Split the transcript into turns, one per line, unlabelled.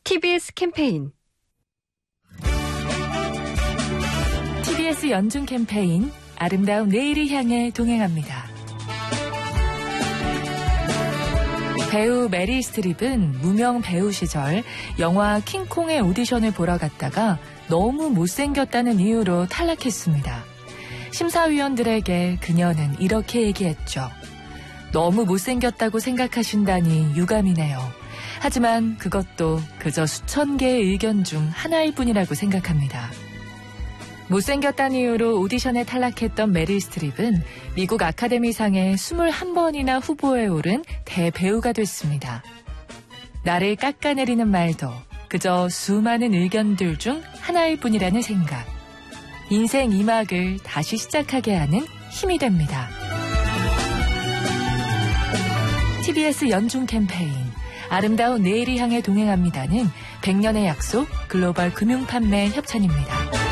TBS 캠페인
TBS 연중 캠페인 아름다운 내일을 향해 동행합니다. 배우 메릴 스트립은 무명 배우 시절 영화 킹콩의 오디션을 보러 갔다가 너무 못생겼다는 이유로 탈락했습니다. 심사위원들에게 그녀는 이렇게 얘기했죠. 너무 못생겼다고 생각하신다니 유감이네요. 하지만 그것도 그저 수천 개의 의견 중 하나일 뿐이라고 생각합니다. 못생겼다는 이유로 오디션에 탈락했던 메릴 스트립은 미국 아카데미상에 21번이나 후보에 오른 대배우가 됐습니다. 나를 깎아내리는 말도 그저 수많은 의견들 중 하나일 뿐이라는 생각. 인생 2막을 다시 시작하게 하는 힘이 됩니다. TBS 연중 캠페인 아름다운 내일을 향해 동행합니다는 100년의 약속 글로벌 금융판매 협찬입니다.